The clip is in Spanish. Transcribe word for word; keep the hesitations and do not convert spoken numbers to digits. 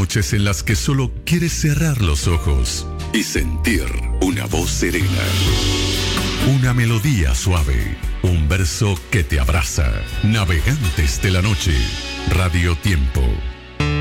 Noches en las que solo quieres cerrar los ojos y sentir una voz serena. Una melodía suave, un verso que te abraza. Navegantes de la noche, Radio Tiempo.